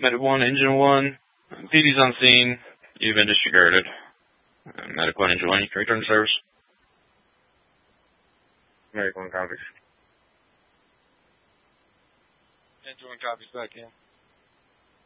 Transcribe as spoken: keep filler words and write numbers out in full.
Medic one, Engine one. P D's on scene. You've been disregarded. Uh, Medic one, Engine one, you can return to service. Medic one copies. Engine one copies back in.